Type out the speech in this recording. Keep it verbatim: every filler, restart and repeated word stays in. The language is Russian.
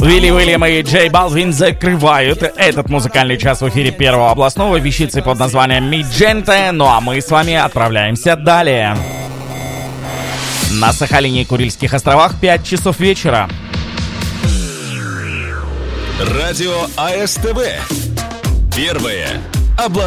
Вилли Уильям и Джей Балвин закрывают этот музыкальный час в эфире Первого областного вещицей под названием «Мидженте». Ну а мы с вами отправляемся далее. На Сахалине и Курильских островах пять часов вечера. Радио АСТВ. Первое областное.